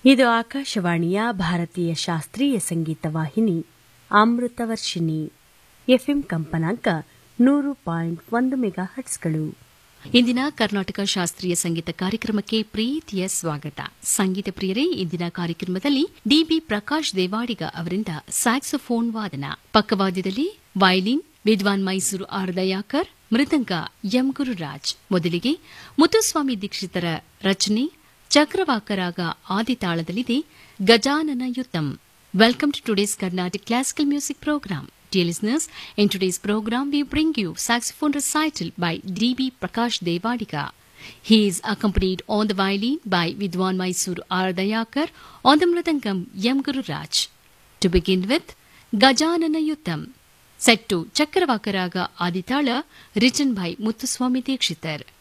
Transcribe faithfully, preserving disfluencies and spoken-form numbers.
ಇದು ಆಕಾಶವಾಣಿಯ ಭಾರತೀಯ ಶಾಸ್ತ್ರೀಯ ಸಂಗೀತ ವಾಹಿನಿ ಅಮೃತವರ್ಷಿಣಿ. ಎಫ್ಎಂ ಕಂಪನಾಂಕ ನೂರು ಪಾಯಿಂಟ್ ಒಂದು ಮೆಗಾ ಹರ್ಟ್ಸ್ಗಳು. ಇಂದಿನ ಕರ್ನಾಟಕ ಶಾಸ್ತ್ರೀಯ ಸಂಗೀತ ಕಾರ್ಯಕ್ರಮಕ್ಕೆ ಪ್ರೀತಿಯ ಸ್ವಾಗತ. ಸಂಗೀತ ಪ್ರಿಯರೇ, ಇಂದಿನ ಕಾರ್ಯಕ್ರಮದಲ್ಲಿ ಡಿಬಿ ಪ್ರಕಾಶ್ ದೇವಾಡಿಗ ಅವರಿಂದ ಸ್ಯಾಕ್ಸೋಫೋನ್ ವಾದನ, ಪಕ್ಕವಾದ್ಯದಲ್ಲಿ ವಯಲಿನ್ ವಿದ್ವಾನ್ ಮೈಸೂರು ಆರ್ ದಯಾಕರ್, ಮೃದಂಗ ಎಂ ಗುರುರಾಜ್. ಮೊದಲಿಗೆ ಮುತ್ತುಸ್ವಾಮಿ ದೀಕ್ಷಿತರ ರಚನೆ ಚಕ್ರವಾಕರಾಗ ಆದಿತಾಳದಲ್ಲಿದೆ Gajanana ಯುತಂ. Welcome to today's Carnatic Classical Music Program. Dear listeners, in today's program we bring you saxophone recital by D B Prakash Devadiga. He is accompanied on the violin by Vidwan Mysore R. Dayakar, on the mridangam M. Guru Raj. To begin with, Gajanana Yutam, set to Chakravakaraga Aditala, written by Muthuswami Dikshitar.